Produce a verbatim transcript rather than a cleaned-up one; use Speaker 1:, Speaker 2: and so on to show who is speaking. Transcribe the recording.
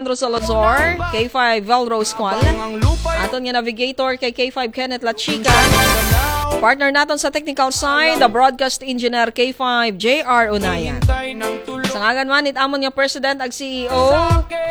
Speaker 1: Alejandro Salazar, K five Velrose Qual, aton nga navigator kay K five Kenneth Lachica, partner naton sa technical side, the broadcast engineer K five J R Unayan. Sa ngagan man, it amon nga president ag C E O